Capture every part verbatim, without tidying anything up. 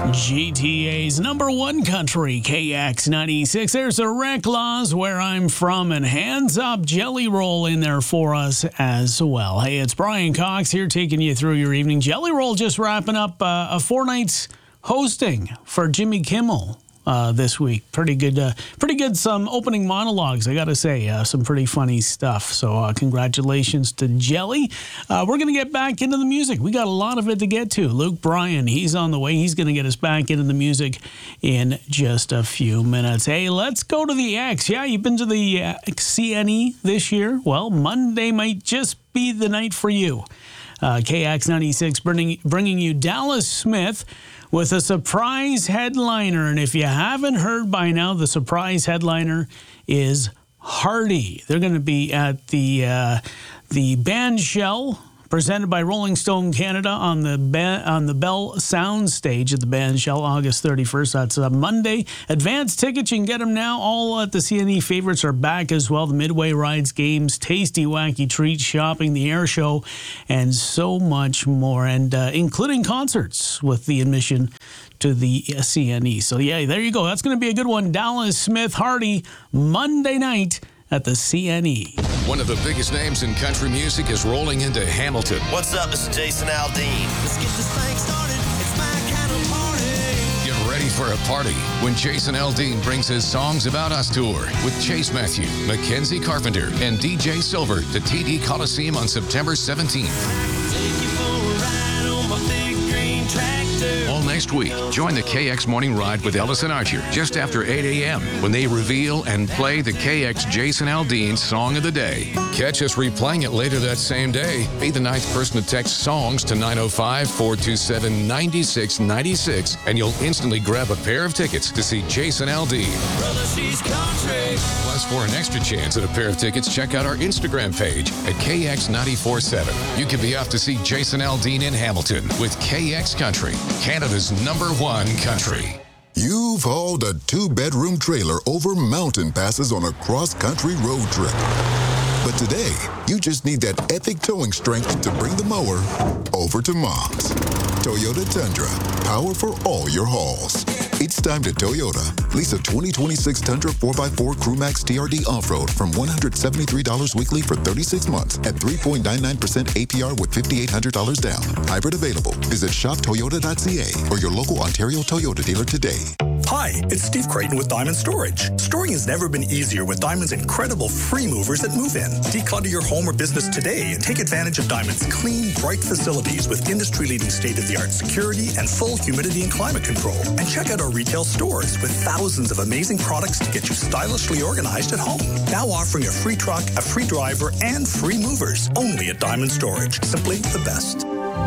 G T A's number one country, K X ninety-six. There's the Rec Laws, where I'm from, and Hands Up Jelly Roll in there for us as well. Hey, it's Brian Cox here taking you through your evening. Jelly Roll just wrapping up uh, a four nights hosting for Jimmy Kimmel. Uh, this week. Pretty good, uh, pretty good, some opening monologues, I got to say. Uh, some pretty funny stuff. So uh, congratulations to Jelly. Uh, we're going to get back into the music. We got a lot of it to get to. Luke Bryan, he's on the way. He's going to get us back into the music in just a few minutes. Hey, let's go to the X. Yeah, you've been to the uh, C N E this year? Well, Monday might just be the night for you. Uh, K X ninety-six bringing, bringing you Dallas Smith with a surprise headliner. And if you haven't heard by now, the surprise headliner is Hardy. They're going to be at the uh, the Band Shell, presented by Rolling Stone Canada on the ba- on the Bell Sound stage at the Band Shell, August thirty-first. That's a Monday. Advanced tickets, you can get them now. All at the C N E favorites are back as well. The Midway Rides, games, tasty, wacky treats, shopping, the air show, and so much more, and uh, including concerts with the admission to the C N E. So yeah, there you go. That's going to be a good one. Dallas Smith Hardy, Monday night at the C N E. One of the biggest names in country music is rolling into Hamilton. What's up? This is Jason Aldean. Let's get this thing started. It's my kind of party. Get ready for a party when Jason Aldean brings his Songs About Us tour with Chase Matthew, Mackenzie Carpenter, and D J Silver to T D Coliseum on September seventeenth. Take you for a ride on my big green tractor. All next week, join the K X Morning Ride with Ellis and Archer just after eight a.m. when they reveal and play the K X Jason Aldean Song of the Day. Catch us replaying it later that same day. Be the ninth person to text SONGS to nine oh five, four two seven, nine six nine six, and you'll instantly grab a pair of tickets to see Jason Aldean. Brother, she's country. Plus, for an extra chance at a pair of tickets, check out our Instagram page at K X nine four seven. You can be off to see Jason Aldean in Hamilton with K X Country, Canada's number one country. You've hauled a two-bedroom trailer over mountain passes on a cross-country road trip. But today, you just need that epic towing strength to bring the mower over to Mom's. Toyota Tundra, power for all your hauls. It's time to Toyota. Lease a twenty twenty-six Tundra four by four Crewmax T R D Off-Road from one hundred seventy-three dollars weekly for thirty-six months at three point nine nine percent A P R with five thousand eight hundred dollars down. Hybrid available. Visit shop toyota dot c a or your local Ontario Toyota dealer today. Hi, it's Steve Creighton with Diamond Storage. Storing has never been easier with Diamond's incredible free movers at Move-In. Declutter your home or business today and take advantage of Diamond's clean, bright facilities with industry-leading state-of-the-art security and full humidity and climate control. And check out our retail stores with thousands of amazing products to get you stylishly organized at home. Now offering a free truck, a free driver, and free movers. Only at Diamond Storage. Simply the best.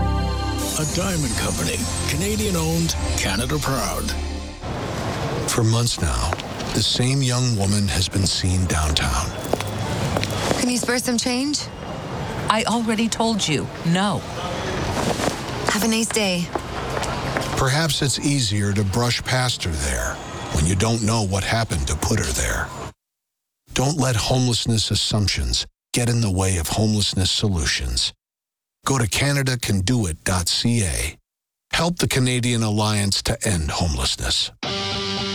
A diamond company. Canadian-owned, Canada-proud. For months now, the same young woman has been seen downtown. Can you spare some change? I already told you, no. Have a nice day. Perhaps it's easier to brush past her there when you don't know what happened to put her there. Don't let homelessness assumptions get in the way of homelessness solutions. Go to canada can do it dot c a. Help the Canadian Alliance to End Homelessness.